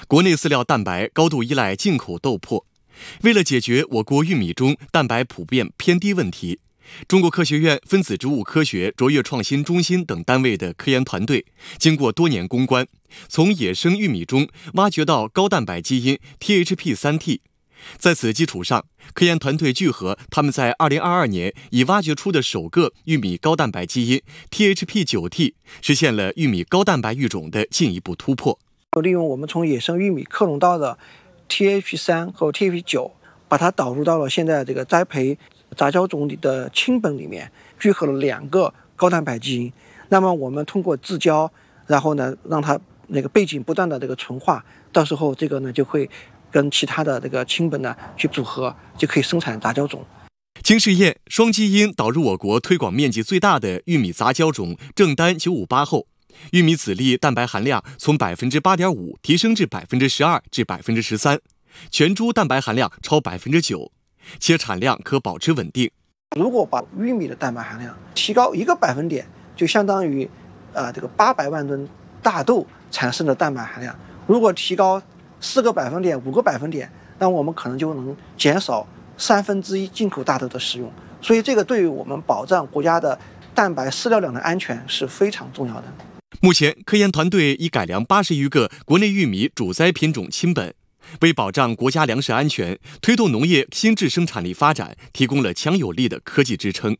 国内饲料蛋白高度依赖进口豆粕。为了解决我国玉米中蛋白普遍偏低问题，中国科学院分子植物科学卓越创新中心等单位的科研团队经过多年攻关，从野生玉米中挖掘到高蛋白基因 THP3T。在此基础上，科研团队聚合他们在2022年已挖掘出的首个玉米高蛋白基因 THP9T， 实现了玉米高蛋白育种的进一步突破。 利用我们从野生玉米克隆到的 THP3 和 THP9， 把它导入到了现在这个栽培杂交种里的亲本里面，聚合了2个高蛋白基因。那么我们通过自交，然后呢让它那个背景不断的这个纯化，到时候这个呢就会跟其他的这个亲本呢去组合，就可以生产杂交种。 经试验，双基因导入我国推广面积最大的玉米杂交种正丹958后，玉米籽粒蛋白含量从 8.5% 提升至 12% 至 13%， 全株蛋白含量超 9%， 且产量可保持稳定。 如果把玉米的蛋白含量提高1个百分点，就相当于这个800万吨大豆产生的蛋白含量。如果提高4个百分点、5个百分点，那我们可能就能减少1/3进口大豆的使用。所以这个对于我们保障国家的蛋白饲料量的安全是非常重要的。 目前，科研团队已改良80余个国内玉米主栽品种亲本，为保障国家粮食安全、推动农业新质生产力发展提供了强有力的科技支撑。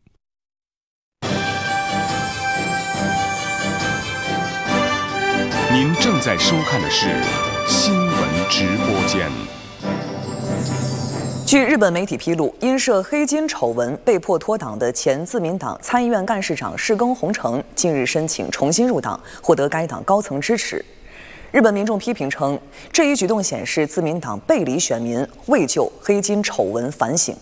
您正在收看的是新闻直播间。 据日本媒体披露，因涉黑金丑闻被迫脱党的前自民党参议院干事长世耕弘成近日申请重新入党，获得该党高层支持。日本民众批评称，这一举动显示自民党背离选民，未就黑金丑闻反省。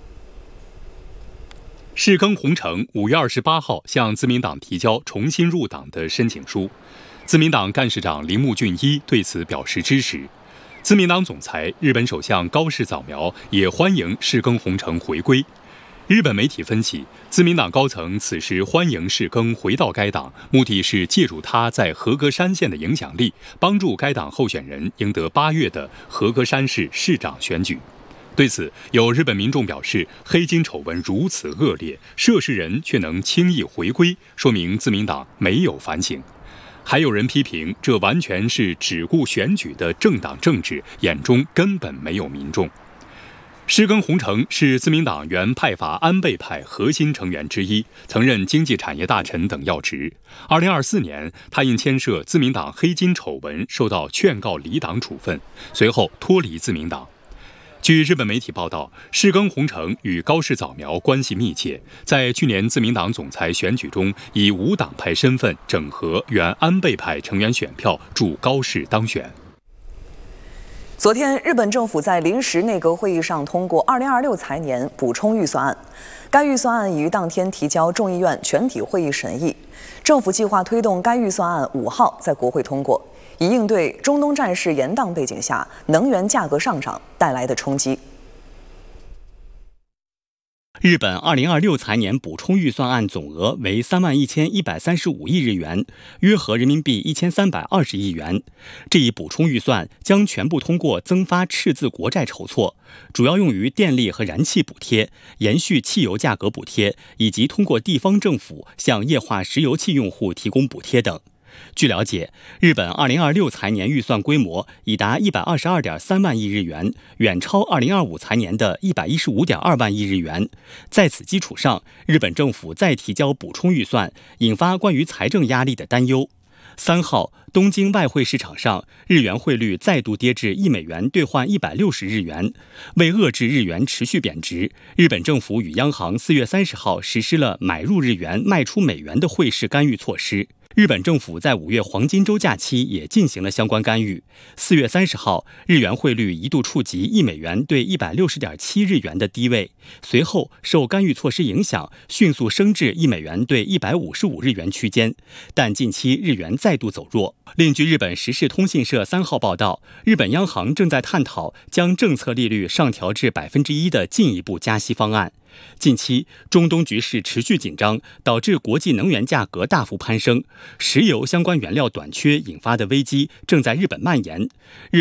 世耕弘成5月28号向自民党提交重新入党的申请书，自民党干事长铃木俊一对此表示支持。自民党总裁、日本首相高市早苗也欢迎世耕弘成回归。日本媒体分析，自民党高层此时欢迎世耕回到该党，目的是借助他在和歌山县的影响力，帮助该党候选人赢得8月的和歌山市市长选举。对此，有日本民众表示，黑金丑闻如此恶劣，涉事人却能轻易回归，说明自民党没有反省。还有人批评，这完全是只顾选举的政党政治，眼中根本没有民众。世耕弘成是自民党原派阀安倍派核心成员之一，曾任经济产业大臣等要职。2024年，他因牵涉自民党黑金丑闻受到劝告离党处分，随后脱离自民党。据日本媒体报道，世耕弘成与高市早苗关系密切，在去年自民党总裁选举中以无党派身份整合原安倍派成员选票，助高市当选。 昨天，日本政府在临时内阁会议上通过2026财年补充预算案，该预算案已于当天提交众议院全体会议审议。政府计划推动该预算案5号在国会通过，以应对中东战事延宕背景下能源价格上涨带来的冲击。 日本2026财年补充预算案总额为31135亿日元，约合人民币1320亿元。这一补充预算将全部通过增发赤字国债筹措，主要用于电力和燃气补贴、延续汽油价格补贴，以及通过地方政府向液化石油气用户提供补贴等。据了解，日本2026财年预算规模已达122.3万亿日元，远超2025财年的115.2万亿日元。在此基础上，日本政府再提交补充预算，引发关于财政压力的担忧。3号，东京外汇市场上，日元汇率再度跌至1美元兑换160日元。为遏制日元持续贬值，日本政府与央行4月30号实施了买入日元、卖出美元的汇市干预措施。日本政府在5月黄金周假期也进行了相关干预。4月30号，日元汇率一度触及1美元兑160.7日元的低位，随后受干预措施影响，迅速升至1美元兑155日元区间。但近期日元再度走弱。另据日本时事通信社3号报道，日本央行正在探讨将政策利率上调至1%的进一步加息方案。近期，中东局势持续紧张，导致国际能源价格大幅攀升，石油相关原料短缺引发的危机正在日本蔓延。